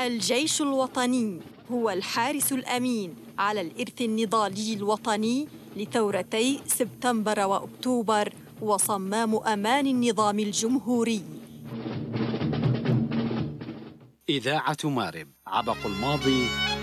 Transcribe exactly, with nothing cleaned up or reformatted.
الجيش الوطني هو الحارس الأمين على الإرث النضالي الوطني لثورتي سبتمبر وأكتوبر وصمام أمان النظام الجمهوري. إذاعة مارب، عبق الماضي